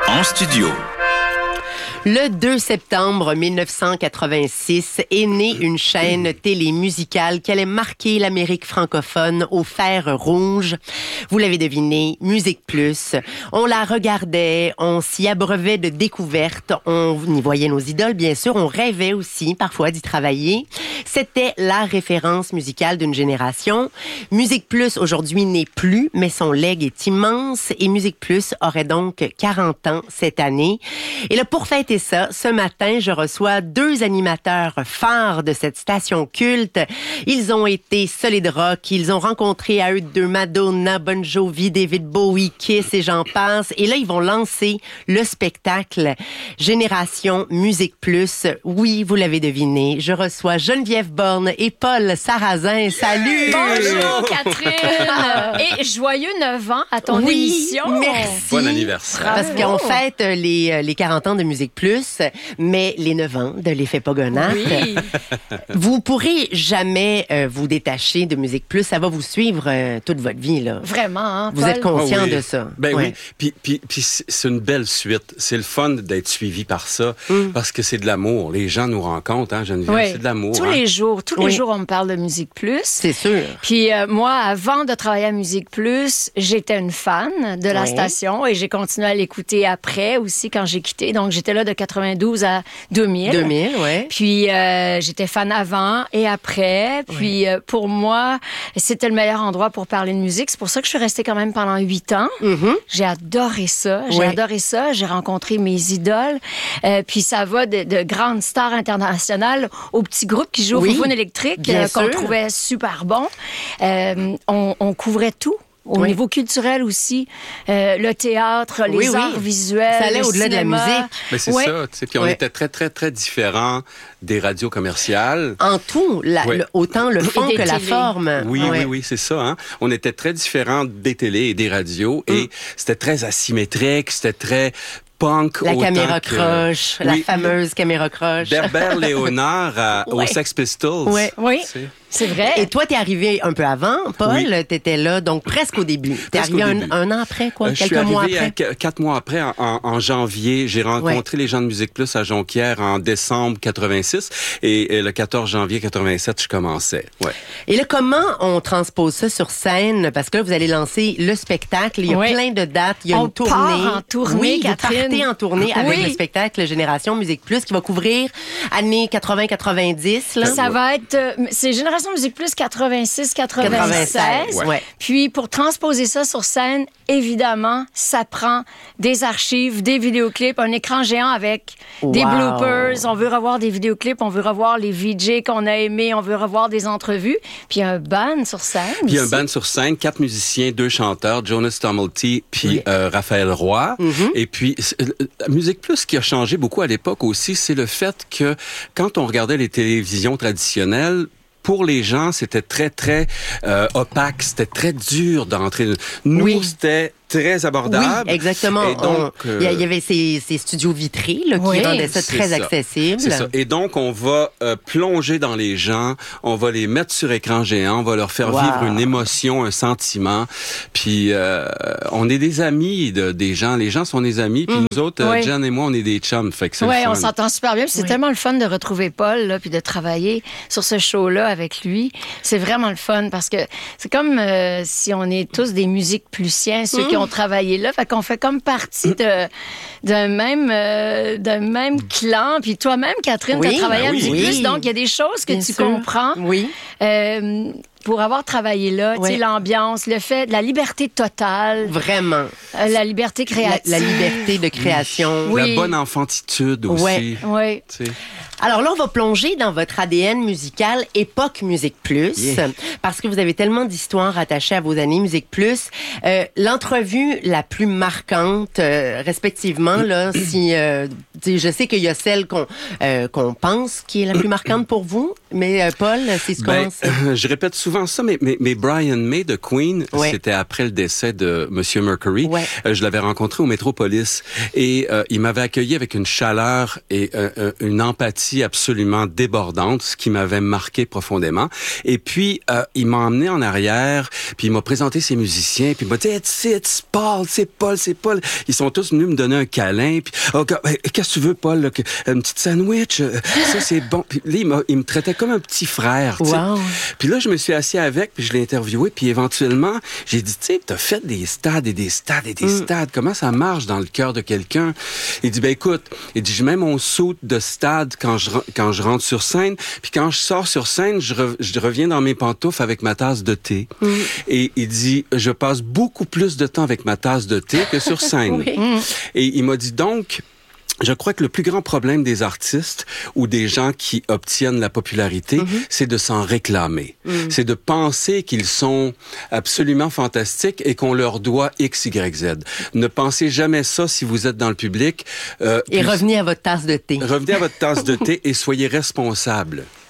En studio. Le 2 septembre 1986 est née une chaîne télé musicale qui allait marquer l'Amérique francophone au fer rouge. Vous l'avez deviné, Musique Plus. On la regardait, on s'y abreuvait de découvertes, on y voyait nos idoles, bien sûr, on rêvait aussi parfois d'y travailler. C'était la référence musicale d'une génération. Musique Plus aujourd'hui n'est plus, mais son legs est immense et Musique Plus aurait donc 40 ans cette année. Et là, pour fêter ça, ce matin, je reçois deux animateurs phares de cette station culte. Ils ont été Solid Rock, ils ont rencontré à eux deux Madonna, Bon Jovi, David Bowie, Kiss et j'en passe. Et là, ils vont lancer le spectacle Génération Musique Plus. Oui, vous l'avez deviné, je reçois Geneviève Borne et Paul Sarrazin. Salut! Bonjour Catherine! Et joyeux 9 ans à ton émission. Merci. Bon anniversaire. Parce qu'on fête les 40 ans de Musique Plus, mais les 9 ans de l'effet Pogonac. Oui. Vous pourrez jamais vous détacher de Musique Plus. Ça va vous suivre toute votre vie, là. Vraiment, hein, Vous Paul? êtes conscient oui. de ça. Ben Ouais. oui. Puis c'est une belle suite. C'est le fun d'être suivi par ça parce que c'est de l'amour. Les gens nous rencontrent, hein, Geneviève? Oui. C'est de l'amour. Tous hein? les jours, Oui. on me parle de Musique Plus. C'est sûr. Puis moi, avant de travailler à Musique Plus, j'étais une fan de la Ouais. station et j'ai continué à l'écouter après aussi quand j'ai quitté. Donc, j'étais là de 92 à 2000. 2000, ouais. Puis j'étais fan avant et après. Puis pour moi, c'était le meilleur endroit pour parler de musique. C'est pour ça que je suis restée quand même pendant 8 ans. Mhm. J'ai adoré ça. J'ai rencontré mes idoles. Puis ça va de grandes stars internationales aux petits groupes qui jouent au Oui, Foufoune électrique bien qu'on sûr. trouvait super bon. On couvrait tout. Au Oui. niveau culturel aussi, le théâtre, les Oui, oui. arts visuels, Ça allait le au-delà de la cinéma. musique. Mais c'est Ouais. ça. Tu sais, puis on Ouais. était très, très, très différents des radios commerciales. En tout, Oui. autant le fond des que la télés. forme. Oui, Ouais. oui, c'est ça. Hein? On était très différents des télés et des radios et c'était très asymétrique, c'était très punk. La autant caméra que- croche, la Oui. fameuse caméra croche. Berbère Léonard aux Ouais. Sex Pistols. Ouais. Oui, Tu sais. c'est vrai. Et toi, t'es arrivé un peu avant, Paul. Oui. T'étais là, donc presque au début. T'es Presque arrivé au début. un an après, quoi? Je suis Quelques mois arrivé après? 4 mois après, en janvier. J'ai rencontré les gens de Musique Plus à Jonquière en décembre 86 et le 14 janvier 87, je commençais. Ouais. Et là, comment on transpose ça sur scène? Parce que là, vous allez lancer le spectacle. Il y a Oui. plein de dates. Il y a On une tournée. part en tournée, oui, Catherine. vous partez en tournée avec Oui. le spectacle Génération Musique Plus qui va couvrir années 80-90. Là. Ça va être... c'est Génération Musique Plus 86-96. Ouais. Puis, pour transposer ça sur scène, évidemment, ça prend des archives, des vidéoclips, un écran géant avec des Wow. bloopers. On veut revoir des vidéoclips, on veut revoir les VJ qu'on a aimés, on veut revoir des entrevues. Puis, un band sur scène. Puis un aussi. band sur scène, 4 musiciens, 2 chanteurs, Jonas Tumulty puis Raphaël Roy. Et puis Musique Plus, ce qui a changé beaucoup à l'époque aussi, c'est le fait que quand on regardait les télévisions traditionnelles, pour les gens, c'était très, très opaque. C'était très dur d'entrer. Nous, Oui. c'était très abordable. Oui, exactement. Et donc, Il y avait ces studios vitrés là, qui Oui. rendaient ça C'est très ça. accessible. C'est ça. Et donc, on va plonger dans les gens, on va les mettre sur écran géant, on va leur faire Wow. vivre une émotion, un sentiment. Puis, on est des amis des gens. Les gens sont des amis. Puis nous autres, Oui. Jen et moi, on est des chums. Fait que c'est Oui, le fun. on s'entend super bien. Puis c'est Oui. tellement le fun de retrouver Paul, là, puis de travailler sur ce show-là avec lui. C'est vraiment le fun parce que c'est comme si on est tous des musiques plusiens, ceux qui ont travaillé là. Fait qu'on fait comme partie d'un même clan. Puis toi-même, Catherine, Oui, tu as travaillé ben à Musique oui. Plus. Donc, il y a des choses que Bien tu sûr. comprends. Oui. Pour avoir travaillé là, tu sais, Ouais. l'ambiance, le fait de la liberté totale, Vraiment. la liberté créative. La liberté de création. Oui. La bonne enfantitude aussi. Ouais. Oui. Tu sais. Alors là, on va plonger dans votre ADN musical époque Musique Plus, Yeah. parce que vous avez tellement d'histoires attachées à vos années Musique Plus. L'entrevue la plus marquante, respectivement, là, si je sais qu'il y a celle qu'on pense qui est la plus marquante pour vous, mais Paul, c'est ce qu'on sait. Je répète souvent ça, mais Brian May de Queen, c'était après le décès de Monsieur Mercury. Ouais. Je l'avais rencontré au Métropolis et il m'avait accueilli avec une chaleur et une empathie absolument débordante, ce qui m'avait marqué profondément. Et puis, il m'a emmené en arrière, puis il m'a présenté ses musiciens, puis il m'a dit « c'est Paul. Ils sont tous venus me donner un câlin, puis « Oh, qu'est-ce que tu veux, Paul? Là, une petite sandwich? Ça, c'est bon. » Puis là, il me traitait comme un petit frère. Wow. Puis là, je me suis assis avec, puis je l'ai interviewé, puis éventuellement, j'ai dit, tu sais, t'as fait des stades et des stades et des stades. Comment ça marche dans le cœur de quelqu'un? Il dit, ben écoute, il dit, je mets mon saut de stade quand je rentre sur scène, puis quand je sors sur scène, je reviens dans mes pantoufles avec ma tasse de thé. Et il dit, je passe beaucoup plus de temps avec ma tasse de thé que sur scène. Et il m'a dit donc, je crois que le plus grand problème des artistes ou des gens qui obtiennent la popularité, c'est de s'en réclamer. C'est de penser qu'ils sont absolument fantastiques et qu'on leur doit X, Y, Z. Ne pensez jamais ça si vous êtes dans le public. Et revenez à votre tasse de thé. Revenez à votre tasse de thé et soyez responsable.